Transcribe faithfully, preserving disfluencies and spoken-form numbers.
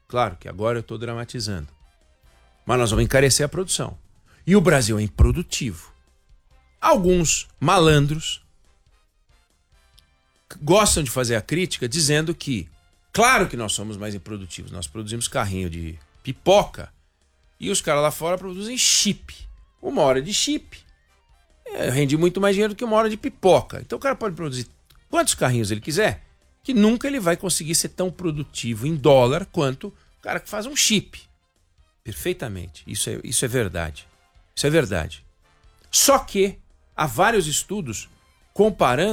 Claro que agora eu estou dramatizando. Mas nós vamos encarecer a produção. E o Brasil é improdutivo. Alguns malandros gostam de fazer a crítica dizendo que, claro que nós somos mais improdutivos. Nós produzimos carrinho de pipoca e os caras lá fora produzem chip. Uma hora de chip é, rende muito mais dinheiro do que uma hora de pipoca. Então o cara pode produzir quantos carrinhos ele quiser, que nunca ele vai conseguir ser tão produtivo em dólar quanto o cara que faz um chip. Perfeitamente. Isso é, isso é verdade. Isso é verdade. Só que há vários estudos comparando